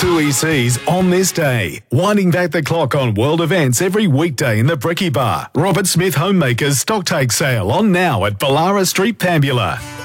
2 ECs on this day. Winding back the clock on world events every weekday in the Bricky Bar. Robert Smith Homemakers Stocktake Sale on now at Ballara Street, Pambula.